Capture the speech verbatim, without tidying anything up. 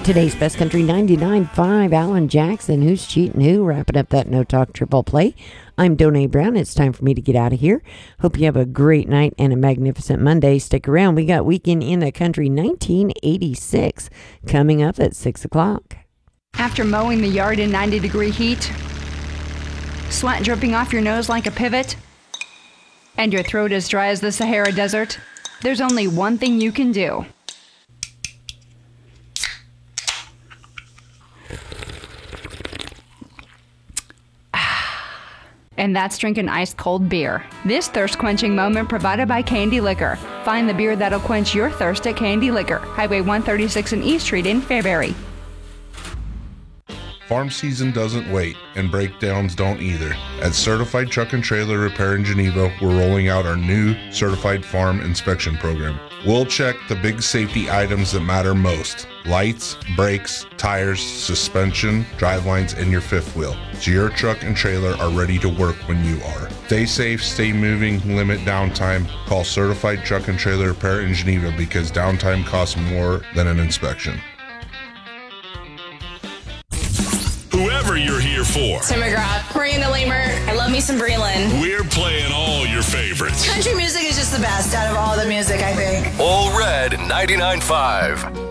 Today's Best Country ninety-nine point five, Alan Jackson, Who's Cheating Who, wrapping up that No Talk Triple Play. I'm Donay Brown. It's time for me to get out of here. Hope you have a great night and a magnificent Monday. Stick around. We got Weekend in the Country nineteen eighty-six coming up at six o'clock. After mowing the yard in ninety degree heat, sweat dripping off your nose like a pivot, and your throat as dry as the Sahara Desert, there's only one thing you can do. And that's drinking ice-cold beer. This thirst-quenching moment provided by Candy Liquor. Find the beer that'll quench your thirst at Candy Liquor, Highway one thirty-six and East Street in Fairbury. Farm season doesn't wait, and breakdowns don't either. At Certified Truck and Trailer Repair in Geneva, we're rolling out our new Certified Farm Inspection Program. We'll check the big safety items that matter most: lights, brakes, tires, suspension, drivelines, and your fifth wheel, so your truck and trailer are ready to work when you are. Stay safe, stay moving, limit downtime. Call Certified Truck and Trailer Repair in Geneva because downtime costs more than an inspection. Whoever you're here for. Tim McGrath, Miranda Lamer, I love me some Breland. We're playing all your favorites. Country music is just the best out of all the music, I think. All Red ninety-nine point five.